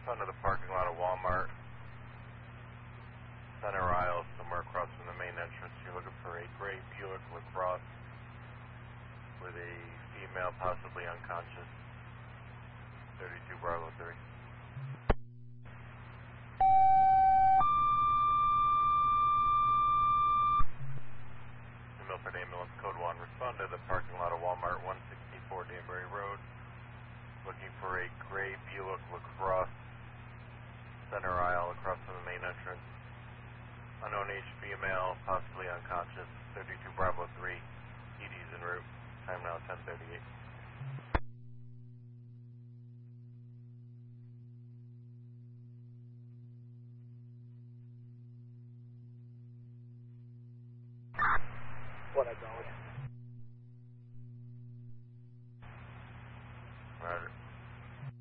front of the parking lot of Walmart, center aisle, somewhere across from the main entrance. You're looking for a gray Buick LaCrosse with a female, possibly unconscious, 32 Bravo 3. The Milford Ambulance Code 1, respond to the parking lot of Walmart, 164 Danbury Road. Looking for a gray Buick LaCrosse, center aisle across from the main entrance. Unknown age female, possibly unconscious, 32 Bravo 3, ED's en route. Time now 10:38. What I go with. Roger.